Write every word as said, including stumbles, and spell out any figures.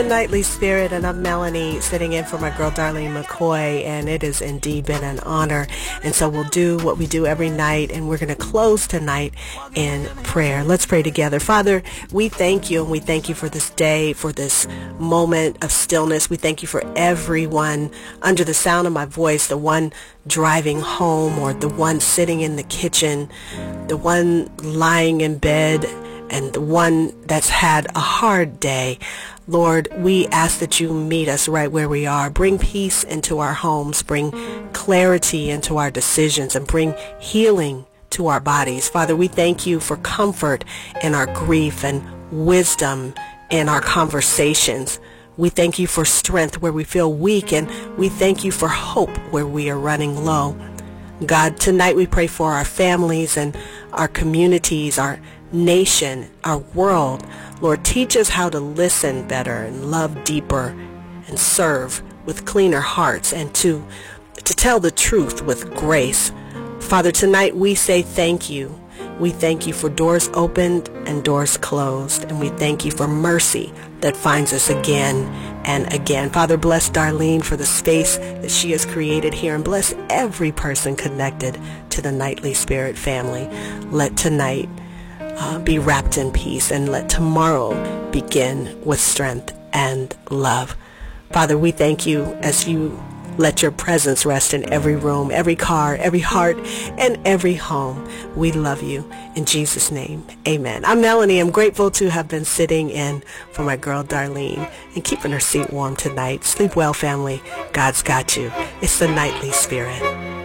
Nightly Spirit, and I'm Melanie, sitting in for my girl Darlene McCoy, and it has indeed been an honor. And so we'll do what we do every night, and we're going to close tonight in prayer. Let's pray together. Father, we thank you, and we thank you for this day, for this moment of stillness. We thank you for everyone under the sound of my voice, the one driving home, or the one sitting in the kitchen, the one lying in bed, and the one that's had a hard day. Lord, we ask that you meet us right where we are. Bring peace into our homes, bring clarity into our decisions, and bring healing to our bodies. Father, we thank you for comfort in our grief and wisdom in our conversations. We thank you for strength where we feel weak, and we thank you for hope where we are running low. God, tonight we pray for our families and our communities, our nation, our world. Lord, teach us how to listen better and love deeper and serve with cleaner hearts, and to to tell the truth with grace. Father, tonight we say thank you. We thank you for doors opened and doors closed, and we thank you for mercy that finds us again and again. Father, bless Darlene for the space that she has created here, and bless every person connected to the Nightly Spirit family. Let tonight Uh, be wrapped in peace, and let tomorrow begin with strength and love. Father, we thank you as you let your presence rest in every room, every car, every heart, and every home. We love you. In Jesus' name, amen. I'm Melanie. I'm grateful to have been sitting in for my girl Darlene and keeping her seat warm tonight. Sleep well, family. God's got you. It's the Nightly Spirit.